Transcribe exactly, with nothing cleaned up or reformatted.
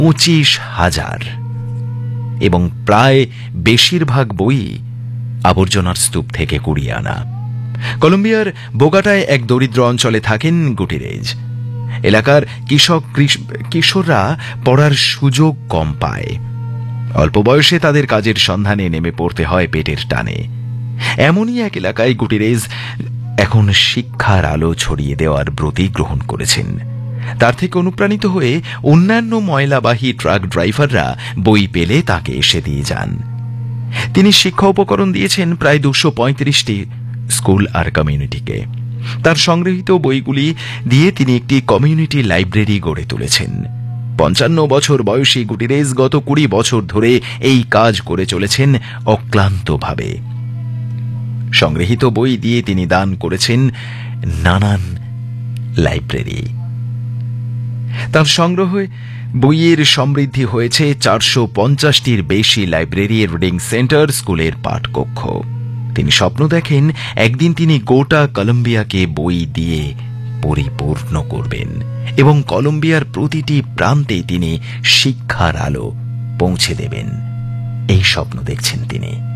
পঁচিশ হাজার এবং প্রায় বেশিরভাগ বই আবর্জনার স্তূপ থেকে কুড়িয়ে আনা। কলম্বিয়ার বোগাটায় এক দরিদ্র অঞ্চলে থাকেন গুটিরেজ। এলাকার কৃষক কিশোররা পড়ার সুযোগ কম পায়। অল্প বয়সে তাদের কাজের সন্ধানে নেমে পড়তে হয় পেটের টানে। এমনই এক এলাকায় গুটিরেজ এখন শিক্ষার আলো ছড়িয়ে দেওয়ার ব্রতী গ্রহণ করেছেন। তার থেকে অনুপ্রাণিত হয়ে অন্যান্য ময়লাবাহী ট্রাক ড্রাইভাররা বই পেলে তাকে এসে দিয়ে যান। তিনি শিক্ষা উপকরণ দিয়েছেন প্রায় দুশো পঁয়ত্রিশটি স্কুল আর কমিউনিটিকে। তার সংগৃহীত বইগুলি দিয়ে তিনি একটি কমিউনিটি লাইব্রেরি গড়ে তুলেছেন। পঞ্চান্ন বছর বয়সী গুটিরেজ গত কুড়ি বছর ধরে এই কাজ করে চলেছেন অক্লান্তভাবে। সংগৃহীত বই দিয়ে তিনি দান করেছেন নানান লাইব্রেরি। তার সংগ্রহে বইয়ের সমৃদ্ধি হয়েছে চারশো পঞ্চাশটির বেশি লাইব্রেরি, রিডিং সেন্টার, স্কুলের পাঠকক্ষ। তিনি স্বপ্ন দেখেন একদিন তিনি গোটা কলম্বিয়াকে বই দিয়ে পরিপূর্ণ করবেন এবং কলম্বিয়ার প্রতিটি প্রান্তে তিনি শিক্ষার আলো পৌঁছে দেবেন। এই স্বপ্ন দেখছেন তিনি।